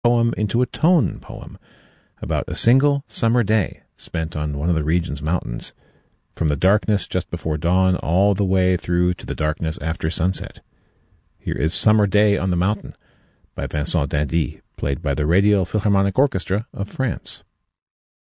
poem into a tone poem about a single summer day spent on one of the region's mountains, from the darkness just before dawn all the way through to the darkness after sunset. Here is Summer Day on the Mountain by Vincent Dindy, played by the Radio Philharmonic Orchestra of France.